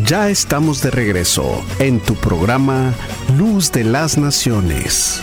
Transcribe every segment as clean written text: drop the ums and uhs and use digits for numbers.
Ya estamos de regreso en tu programa Luz de las Naciones.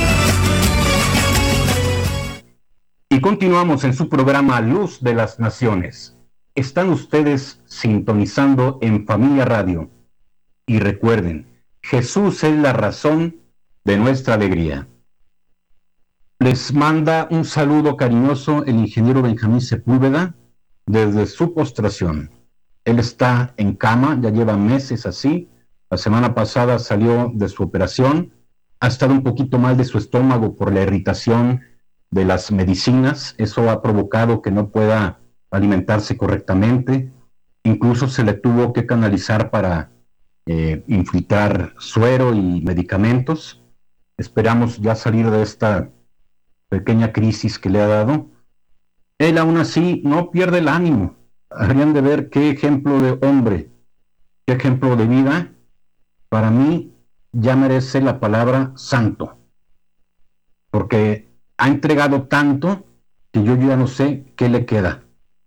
Y continuamos en su programa Luz de las Naciones. Están ustedes sintonizando en Familia Radio. Y recuerden, Jesús es la razón de nuestra alegría. Les manda un saludo cariñoso el ingeniero Benjamín Sepúlveda desde su postración. Él está en cama, ya lleva meses así. La semana pasada salió de su operación. Ha estado un poquito mal de su estómago por la irritación de las medicinas. Eso ha provocado que no pueda alimentarse correctamente. Incluso se le tuvo que canalizar para infiltrar suero y medicamentos. Esperamos ya salir de esta pequeña crisis que le ha dado. Él aún así no pierde el ánimo. Habrían de ver qué ejemplo de hombre, qué ejemplo de vida. Para mí ya merece la palabra santo, porque ha entregado tanto que yo ya no sé qué le queda.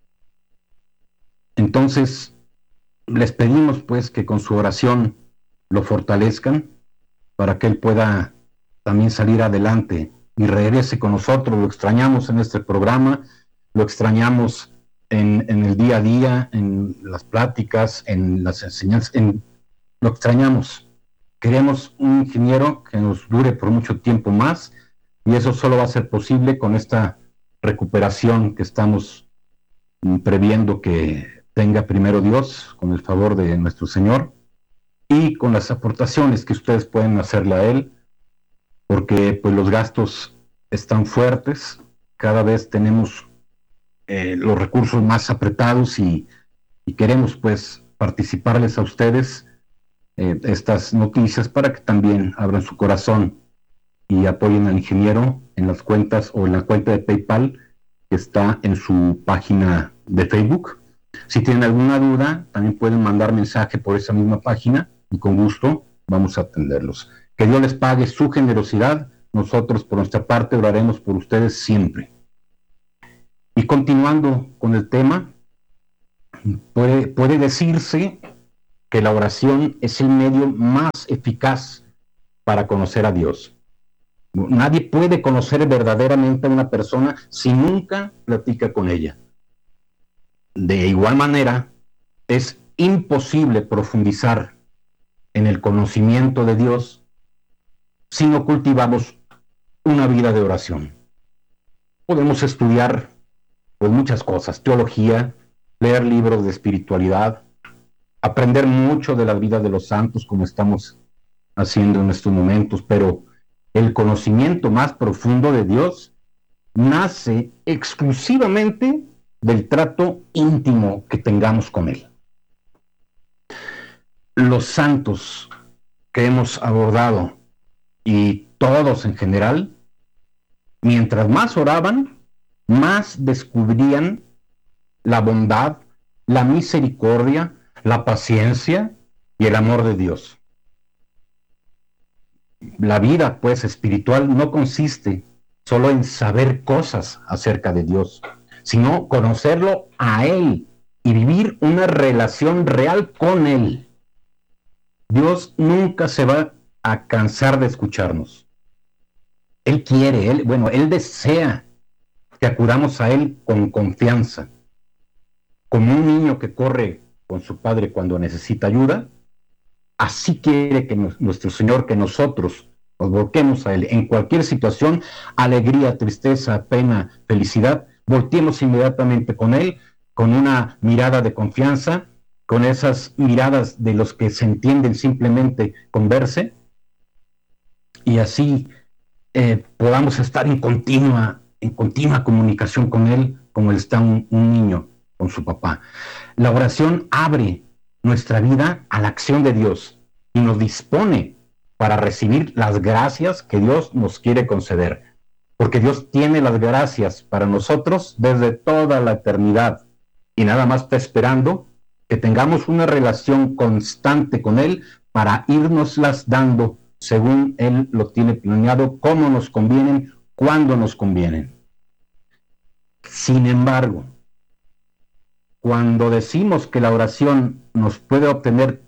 Entonces les pedimos pues que con su oración lo fortalezcan para que él pueda también salir adelante y regrese con nosotros. Lo extrañamos en este programa, lo extrañamos en el día a día, en las pláticas, en las enseñanzas, lo extrañamos. Queremos un ingeniero que nos dure por mucho tiempo más, y eso solo va a ser posible con esta recuperación que estamos previendo que tenga primero Dios, con el favor de nuestro Señor, y con las aportaciones que ustedes pueden hacerle a Él, porque pues los gastos están fuertes, cada vez tenemos los recursos más apretados y queremos pues participarles a ustedes estas noticias para que también abran su corazón y apoyen al ingeniero en las cuentas o en la cuenta de PayPal que está en su página de Facebook. Si tienen alguna duda, también pueden mandar mensaje por esa misma página y con gusto vamos a atenderlos. Que Dios les pague su generosidad. Nosotros por nuestra parte oraremos por ustedes siempre. Y continuando con el tema, puede decirse que la oración es el medio más eficaz para conocer a Dios. Nadie puede conocer verdaderamente a una persona si nunca platica con ella. De igual manera, es imposible profundizar en el conocimiento de Dios si no cultivamos una vida de oración. Podemos estudiar pues muchas cosas, teología, leer libros de espiritualidad, aprender mucho de la vida de los santos como estamos haciendo en estos momentos, pero el conocimiento más profundo de Dios nace exclusivamente del trato íntimo que tengamos con Él. Los santos que hemos abordado y todos en general, mientras más oraban, más descubrían la bondad, la misericordia, la paciencia y el amor de Dios. La vida, pues, espiritual no consiste solo en saber cosas acerca de Dios, sino conocerlo a Él y vivir una relación real con Él. Dios nunca se va a cansar de escucharnos. Él quiere, Él desea que acudamos a Él con confianza. Como un niño que corre con su padre cuando necesita ayuda, así quiere que nuestro Señor, que nosotros nos volquemos a Él en cualquier situación, alegría, tristeza, pena, felicidad, volteemos inmediatamente con Él, con una mirada de confianza, con esas miradas de los que se entienden simplemente con verse, y así podamos estar en continua comunicación con Él, como está un niño con su papá. La oración abre nuestra vida a la acción de Dios y nos dispone para recibir las gracias que Dios nos quiere conceder, porque Dios tiene las gracias para nosotros desde toda la eternidad y nada más está esperando que tengamos una relación constante con Él para irnoslas dando según Él lo tiene planeado, cómo nos convienen, cuándo nos convienen. Sin embargo, cuando decimos que la oración nos puede obtener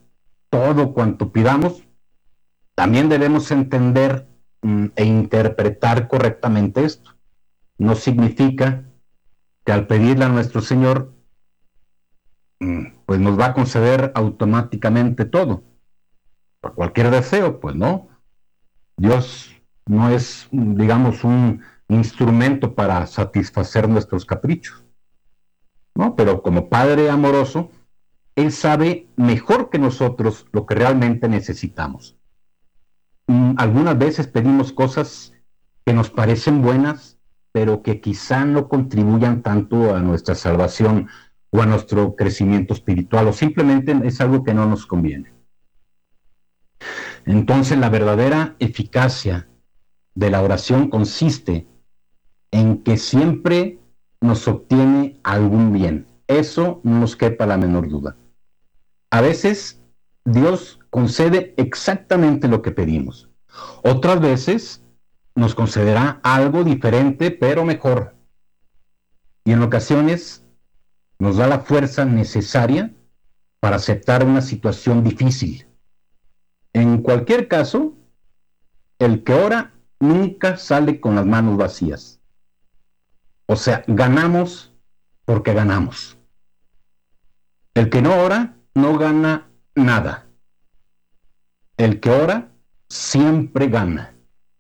todo cuanto pidamos, también debemos entender e interpretar correctamente esto. No significa que al pedirle a nuestro Señor, pues nos va a conceder automáticamente todo. Por cualquier deseo, pues no. Dios no es, digamos, un instrumento para satisfacer nuestros caprichos, ¿no? Pero como Padre amoroso, Él sabe mejor que nosotros lo que realmente necesitamos. Algunas veces pedimos cosas que nos parecen buenas, pero que quizá no contribuyan tanto a nuestra salvación o a nuestro crecimiento espiritual, o simplemente es algo que no nos conviene. Entonces, la verdadera eficacia de la oración consiste en que siempre nos obtiene algún bien. Eso no nos quepa la menor duda. A veces Dios concede exactamente lo que pedimos. Otras veces nos concederá algo diferente, pero mejor. Y en ocasiones nos da la fuerza necesaria para aceptar una situación difícil. En cualquier caso, el que ora nunca sale con las manos vacías. O sea, ganamos porque ganamos. El que no ora no gana nada. El que ora siempre gana.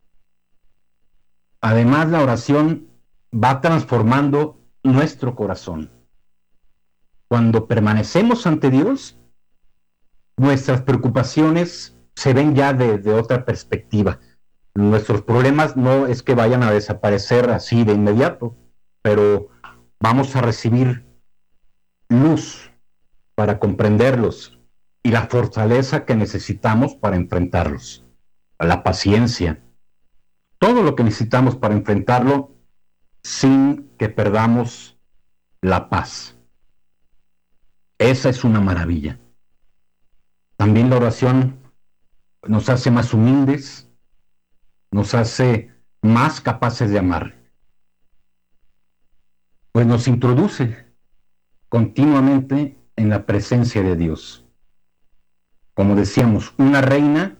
Además, la oración va transformando nuestro corazón. Cuando permanecemos ante Dios, nuestras preocupaciones se ven ya de otra perspectiva. Nuestros problemas no es que vayan a desaparecer así de inmediato, pero vamos a recibir luz para comprenderlos y la fortaleza que necesitamos para enfrentarlos, la paciencia, todo lo que necesitamos para enfrentarlo sin que perdamos la paz. Esa es una maravilla. También la oración nos hace más humildes, nos hace más capaces de amar, pues nos introduce continuamente en la presencia de Dios. Como decíamos, una reina